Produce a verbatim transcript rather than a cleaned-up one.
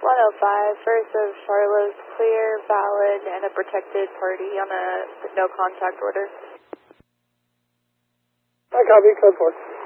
one oh five, first of Charlo's clear, valid, and a protected party on a no contact order. I copy, code four.